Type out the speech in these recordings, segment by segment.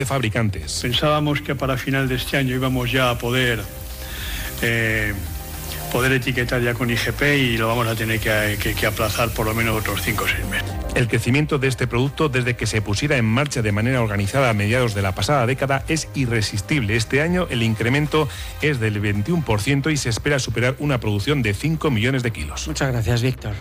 de fabricantes. Pensábamos que para final de este año íbamos ya a poder etiquetar ya con IGP y lo vamos a tener que aplazar por lo menos otros 5 o 6 meses. El crecimiento de este producto desde que se pusiera en marcha de manera organizada a mediados de la pasada década es irresistible. Este año el incremento es del 21% y se espera superar una producción de 5 millones de kilos. Muchas gracias, Víctor.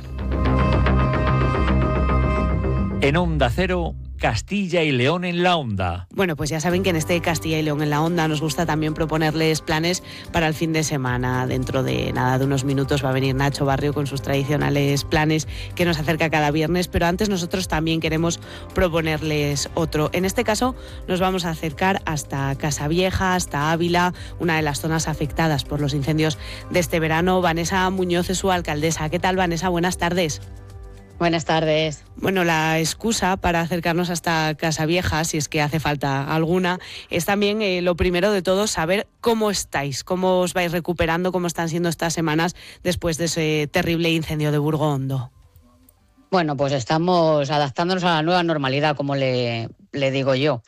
En Onda Cero, Castilla y León en la Onda. Bueno, pues ya saben que en este Castilla y León en la Onda nos gusta también proponerles planes para el fin de semana. Dentro de nada, de unos minutos va a venir Nacho Barrio con sus tradicionales planes que nos acerca cada viernes, pero antes nosotros también queremos proponerles otro. En este caso nos vamos a acercar hasta Casavieja, hasta Ávila, una de las zonas afectadas por los incendios de este verano. Vanessa Muñoz es su alcaldesa. ¿Qué tal, Vanessa? Buenas tardes. Buenas tardes. Bueno, la excusa para acercarnos hasta Casavieja, si es que hace falta alguna, es también lo primero de todo saber cómo estáis, cómo os vais recuperando, cómo están siendo estas semanas después de ese terrible incendio de Burgondo. Bueno, pues estamos adaptándonos a la nueva normalidad, como le digo yo.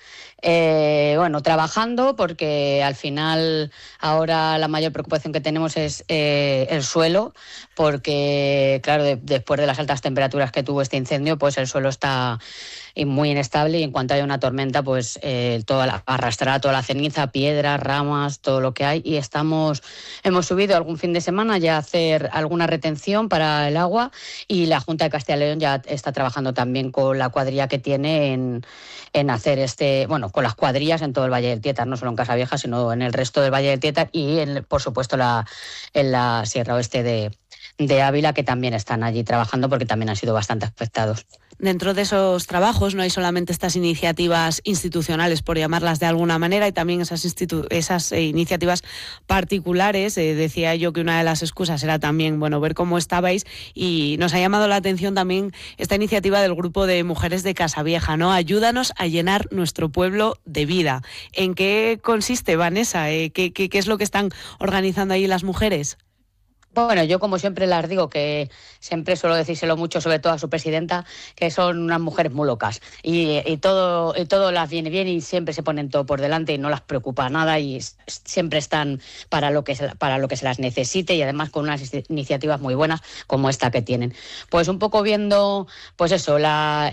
Bueno, trabajando porque al final ahora la mayor preocupación que tenemos es el suelo, porque claro, después de las altas temperaturas que tuvo este incendio, pues el suelo está muy inestable y en cuanto haya una tormenta, pues arrastrará toda la ceniza, piedras, ramas, todo lo que hay. Y hemos subido algún fin de semana ya a hacer alguna retención para el agua y la Junta de Castilla y León ya está trabajando también con la cuadrilla que tiene en hacer con las cuadrillas en todo el Valle del Tietar, no solo en Casavieja, sino en el resto del Valle del Tietar y por supuesto en la Sierra Oeste de Ávila, que también están allí trabajando porque también han sido bastante afectados. Dentro de esos trabajos no hay solamente estas iniciativas institucionales, por llamarlas de alguna manera, y también esas iniciativas particulares. Decía yo que una de las excusas era también ver cómo estabais, y nos ha llamado la atención también esta iniciativa del grupo de mujeres de Casavieja, ¿no? Ayúdanos a llenar nuestro pueblo de vida. ¿En qué consiste, Vanessa? ¿Qué es lo que están organizando ahí las mujeres? Bueno, yo como siempre las digo, que siempre suelo decírselo mucho, sobre todo a su presidenta, que son unas mujeres muy locas y todo las viene bien y siempre se ponen todo por delante y no las preocupa nada y siempre están para lo que se las necesite y además con unas iniciativas muy buenas como esta que tienen. Pues un poco viendo, pues eso, la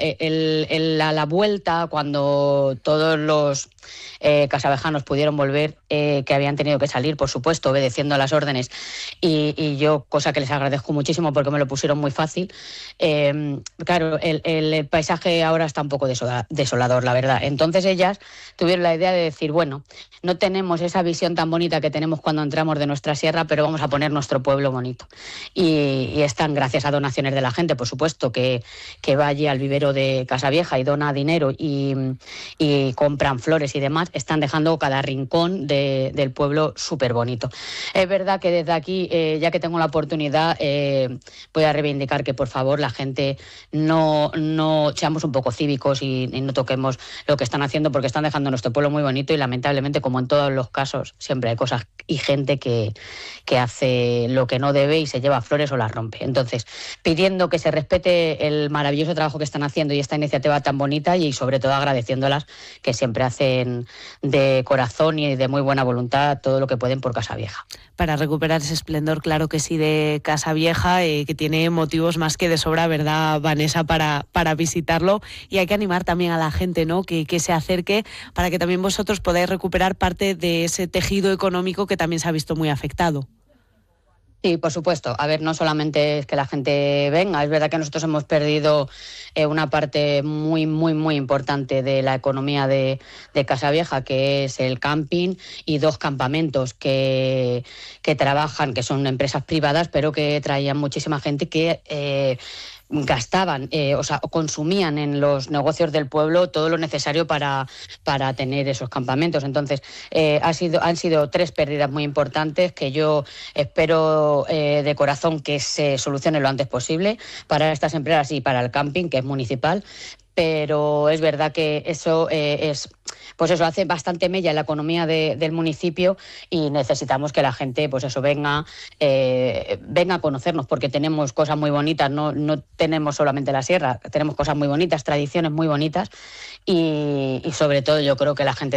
vuelta cuando todos los casavejanos pudieron volver, que habían tenido que salir, por supuesto, obedeciendo a las órdenes y yo, cosa que les agradezco muchísimo porque me lo pusieron muy fácil. Claro, el paisaje ahora está un poco desolador, la verdad. Entonces ellas tuvieron la idea de decir, bueno, no tenemos esa visión tan bonita que tenemos cuando entramos de nuestra sierra, pero vamos a poner nuestro pueblo bonito. Y están, gracias a donaciones de la gente, por supuesto, que va allí al vivero de Casavieja y dona dinero y compran flores y demás, están dejando cada rincón del pueblo súper bonito. Es verdad que desde aquí, ya que tengo la oportunidad, voy a reivindicar que por favor la gente no seamos un poco cívicos y no toquemos lo que están haciendo, porque están dejando nuestro pueblo muy bonito y lamentablemente, como en todos los casos, siempre hay cosas y gente que hace lo que no debe y se lleva flores o las rompe. Entonces, pidiendo que se respete el maravilloso trabajo que están haciendo y esta iniciativa tan bonita y sobre todo agradeciéndolas, que siempre hacen de corazón y de muy buena voluntad todo lo que pueden por Casavieja. Para recuperar ese esplendor, claro que sí, de Casavieja, que tiene motivos más que de sobra, ¿verdad, Vanessa?, para visitarlo, y hay que animar también a la gente, ¿no?, que se acerque para que también vosotros podáis recuperar parte de ese tejido económico que también se ha visto muy afectado. Sí, por supuesto. A ver, no solamente es que la gente venga, es verdad que nosotros hemos perdido una parte muy, muy, muy importante de la economía de Casavieja, que es el camping y 2 campamentos que trabajan, que son empresas privadas, pero que traían muchísima gente que gastaban, consumían en los negocios del pueblo todo lo necesario para tener esos campamentos. Entonces, han sido 3 pérdidas muy importantes que yo espero de corazón que se solucione lo antes posible para estas empresas y para el camping, que es municipal. Pero es verdad que eso hace bastante mella en la economía del municipio y necesitamos que la gente venga a conocernos, porque tenemos cosas muy bonitas, no tenemos solamente la sierra, tenemos cosas muy bonitas, tradiciones muy bonitas y sobre todo yo creo que la gente